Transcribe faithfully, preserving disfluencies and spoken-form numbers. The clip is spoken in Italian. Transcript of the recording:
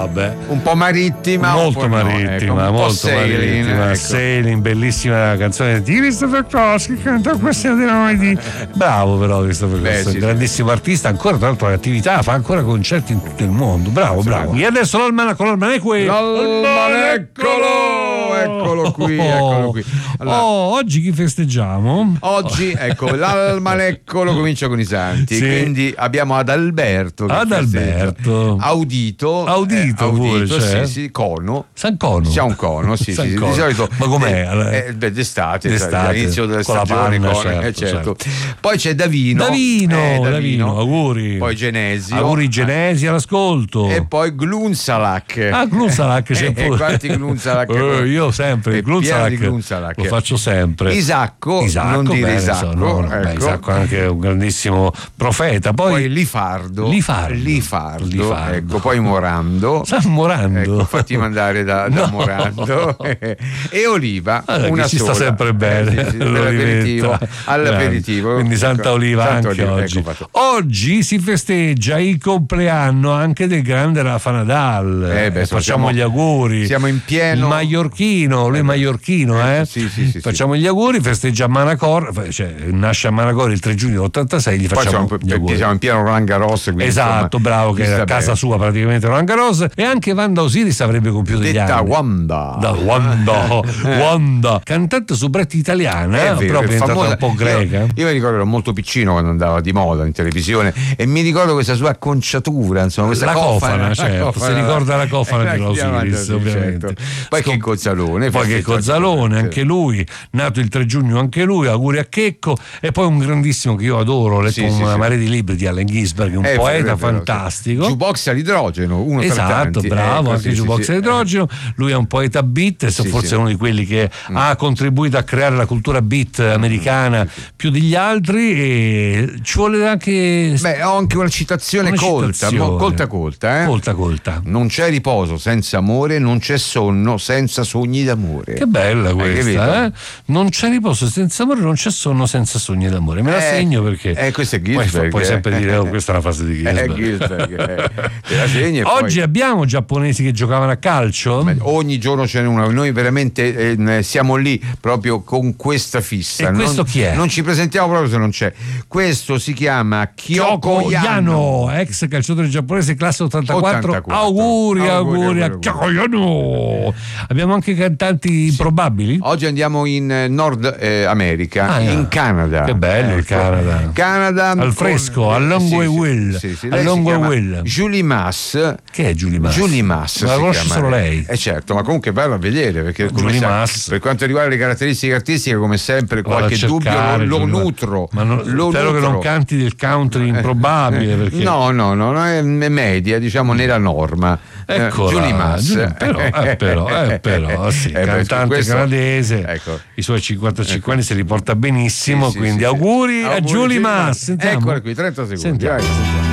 Vabbè. Un po' marittima, molto un po' marittima, no, ecco, un molto po' sailing, marittima. ecco. Sailing, bellissima canzone di Christopher Cross che canta questa di noi. Di... Bravo, però, Christopher Cross, sì, grandissimo sì. artista, ancora tra l'altro attività, fa ancora concerti in tutto il mondo. Bravo, bravo. E adesso l'almanacco, l'almanacco è l'almaneccolo, eccolo qui, eccolo qui. Allora, oh, oggi chi festeggiamo? Oggi, ecco, l'almaneccolo comincia con i santi, sì. Quindi abbiamo Adalberto. Adalberto. Audito. Audito. Eh, audito, pure, cioè. sì, sì, Cono. San Cono. C'è un cono, sì, San sì, Cono. di solito. Ma com'è? Eh, eh, d'estate, d'estate, all'inizio della stagione, panna, cono, certo, eh, certo. certo. Poi c'è Davino. Davino, eh, Davino, Davino, auguri. Poi Genesio. Auguri Genesi all'ascolto. E poi Glunsalak. Ah, Glunsalak c'è eh, pure. Quanti Glunsalak? eh, io sempre, il Glunsalak, Glunsalak lo faccio sempre. Isacco, Isacco non dire bene, Isacco. No, no, ecco. beh, Isacco è anche un grandissimo profeta. Poi, poi Lifardo. Lifardo. Lifardo. Lifardo. Ecco, poi Morando. San Morando. Ecco, fatti mandare da, da no. Morando. E Oliva, allora, una ci sola. sta sempre bene. Eh, sì, sì, all'aperitivo, all'aperitivo. Quindi Santa Ecco, Oliva Santa anche Oliva, oggi. ecco, oggi si festeggia il compleanno anche del grande Rafa Nadal. Eh beh, facciamo siamo, gli auguri. Siamo in pieno. Il maiorchino, lui è maiorchino, eh? Sì, sì, sì, facciamo sì. gli auguri, festeggia a Manacor, cioè nasce a Manacor il tre giugno ottantasei, gli facciamo Poi gli auguri. Siamo in pieno Roland Garros. Esatto, insomma, bravo, che era a casa bene. sua praticamente Roland Garros. E anche Wanda Osiris avrebbe compiuto gli Detta anni. Wanda. Da Wanda, Wanda, cantante soubrette italiana, È eh, vero, però è diventata famosa. un po' greca. Io, io mi ricordo, ero molto piccino quando andava di moda in televisione e mi ricordo questa sua acconciatura, insomma, questa la cofana, cofana, certo, cofana, si ricorda la cofana eh, di Osiris, sì, ovviamente. Certo. Poi che Cozzalone, poi che Cozzalone, anche lui, nato il tre giugno anche lui, auguri a Checco. E poi un grandissimo che io adoro, ho letto sì, una sì, marea di libri di Allen Ginsberg, un eh, poeta vero, fantastico. Jukebox all'idrogeno, uno esatto, tra tanti. bravo, eh, anche così, Jukebox sì, sì. all'idrogeno. Lui è un poeta beat, sì, forse sì. è uno di quelli che mm. ha contribuito a creare la cultura beat americana sì, sì. più degli altri, e ci vuole anche beh, ho anche una citazione una colta, citazione. colta colta, eh? colta colta. Non c'è riposo senza amore, non c'è sonno senza sogni d'amore. Che bella questa, eh, eh? Non c'è riposo senza amore, non c'è sonno senza sogni d'amore. Me la eh, segno perché eh, questo è Ginsberg, puoi, puoi sempre dire oh, questa è una frase di Ginsberg. Eh, Ginsberg eh. la segni e oggi poi... abbiamo giapponesi che giocavano a calcio. Ma ogni giorno ce n'è uno, noi veramente eh, siamo lì proprio con questa fissa. E questo non, chi è? Non ci presentiamo proprio se non c'è. Questo si chiama Kyoko Yano, ex calciatore giapponese, classe ottantaquattro. ottantaquattro. Auguri, auguri, auguri a auguri. Kyoko Yano. Abbiamo anche cantanti sì. improbabili. Oggi andiamo in Nord eh, America, ah, in Canada. Che bello ecco. il Canada. Canada al fresco, con... a Longue sì, Will. Sì, sì, a Longue Will. Julie Mass. Che è Julie Mass? Julie Mass. Ma la conosce chiama. solo lei. Eh certo, ma comunque bello a vedere perché come sa, per quanto riguarda le caratteristiche artistiche, come sempre qualche cercare, dubbio lo, lo Julie nutro. Ma non, lo spero nutro. che non canti del country improbabile. Perché... No, no, no, no, è media, diciamo nella norma. Ecco, Julie Mass. Julie, però, eh, però, eh, però sì, eh, cantante questo, canadese, ecco. I suoi cinquantacinque ecco. anni se li porta benissimo, sì, quindi sì, auguri sì. a auguri Julie Mass. Eccola qui, trenta secondi. Sentiamo. Vai.